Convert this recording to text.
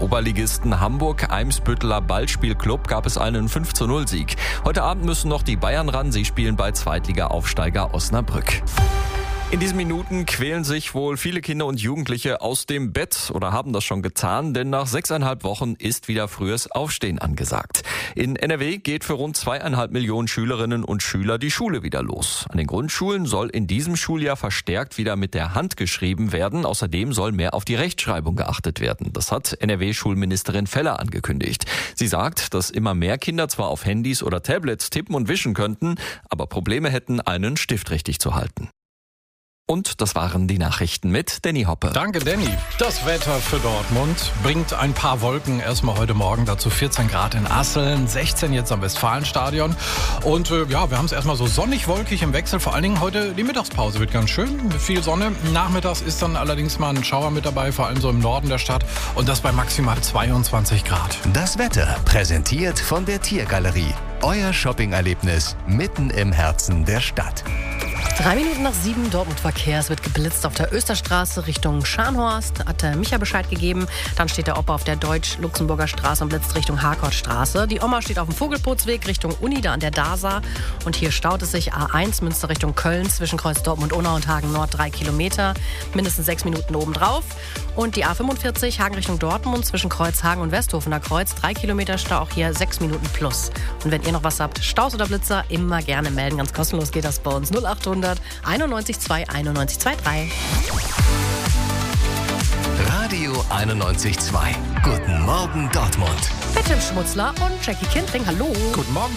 Oberligisten Hamburg-Eimsbütteler Ballspielclub gab es einen 5:0-Sieg. Heute Abend müssen noch die Bayern ran. Sie spielen bei Zweitliga-Aufsteiger Osnabrück. In diesen Minuten quälen sich wohl viele Kinder und Jugendliche aus dem Bett oder haben das schon getan, denn nach 6,5 Wochen ist wieder frühes Aufstehen angesagt. In NRW geht für rund 2,5 Millionen Schülerinnen und Schüler die Schule wieder los. An den Grundschulen soll in diesem Schuljahr verstärkt wieder mit der Hand geschrieben werden. Außerdem soll mehr auf die Rechtschreibung geachtet werden. Das hat NRW-Schulministerin Feller angekündigt. Sie sagt, dass immer mehr Kinder zwar auf Handys oder Tablets tippen und wischen könnten, aber Probleme hätten, einen Stift richtig zu halten. Und das waren die Nachrichten mit Danny Hoppe. Danke, Danny. Das Wetter für Dortmund bringt ein paar Wolken. Erstmal heute Morgen dazu 14 Grad in Asseln, 16 jetzt am Westfalenstadion. Und wir haben es erstmal so sonnig-wolkig im Wechsel. Vor allen Dingen heute die Mittagspause wird ganz schön. Viel Sonne. Nachmittags ist dann allerdings mal ein Schauer mit dabei, vor allem so im Norden der Stadt. Und das bei maximal 22 Grad. Das Wetter präsentiert von der Tiergalerie. Euer Shopping-Erlebnis mitten im Herzen der Stadt. 3 Minuten nach 7, Dortmund-Verkehr. Es wird geblitzt auf der Österstraße Richtung Scharnhorst. Hat der Micha Bescheid gegeben. Dann steht der Opa auf der Deutsch-Luxemburger Straße und blitzt Richtung Harkortstraße. Die Oma steht auf dem Vogelputzweg Richtung Uni, da an der DASA. Und hier staut es sich A1 Münster Richtung Köln zwischen Kreuz Dortmund-Unna und Hagen-Nord 3 Kilometer. Mindestens 6 Minuten obendrauf. Und die A45 Hagen Richtung Dortmund zwischen Kreuz Hagen und Westhofener Kreuz 3 Kilometer Stau, auch hier 6 Minuten plus. Und wenn ihr noch was habt, Staus oder Blitzer, immer gerne melden. Ganz kostenlos geht das bei uns. 0800 91 2 91 23. Radio 91.2. Guten Morgen Dortmund. Mit Tim Schmutzler und Jackie Kindling. Hallo. Guten Morgen.